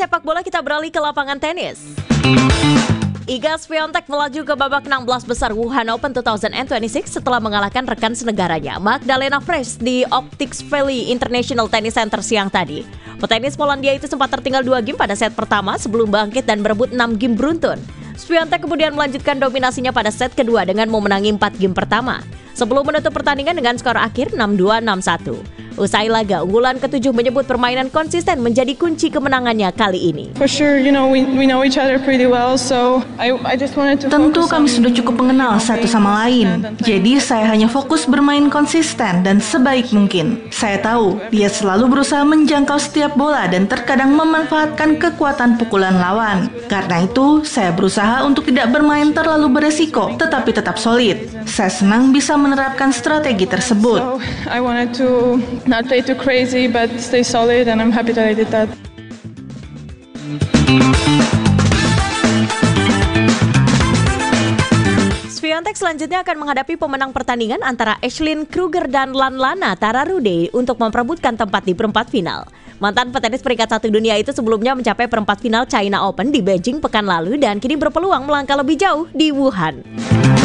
sepak bola kita beralih ke lapangan tenis. Iga Swiatek melaju ke babak 16 besar Wuhan Open 2026 setelah mengalahkan rekan senegaranya Magdalena Frech di Optics Valley International Tennis Center siang tadi. Petenis Polandia itu sempat tertinggal 2 game pada set pertama sebelum bangkit dan berebut 6 game beruntun. Swiatek kemudian melanjutkan dominasinya pada set kedua dengan memenangi 4 game pertama, sebelum menutup pertandingan dengan skor akhir 6-2, 6-1. Usai laga, unggulan ke-7 menyebut permainan konsisten menjadi kunci kemenangannya kali ini. Tentu kami sudah cukup mengenal satu sama lain. Jadi saya hanya fokus bermain konsisten dan sebaik mungkin. Saya tahu dia selalu berusaha menjangkau setiap bola dan terkadang memanfaatkan kekuatan pukulan lawan. Karena itu, saya berusaha untuk tidak bermain terlalu beresiko, tetapi tetap solid. Saya senang bisa menerapkan strategi tersebut. Not play too crazy, but stay solid, and I'm happy that I did that. Swiatek selanjutnya akan menghadapi pemenang pertandingan antara Aislinn Kruger dan Lanlana Tararude untuk memperebutkan tempat di perempat final. Mantan petenis peringkat 1 dunia itu sebelumnya mencapai perempat final China Open di Beijing pekan lalu dan kini berpeluang melangkah lebih jauh di Wuhan.